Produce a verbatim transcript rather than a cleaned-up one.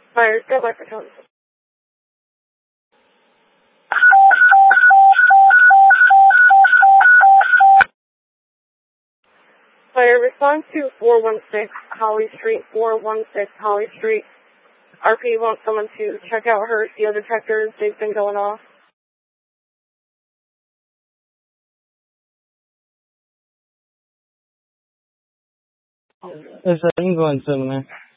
Fire, go by for tone. Fire, respond to four one six Holly Street, four one six Holly Street. R P wants someone to check out her C O detectors. They've been going off. It's an England, man.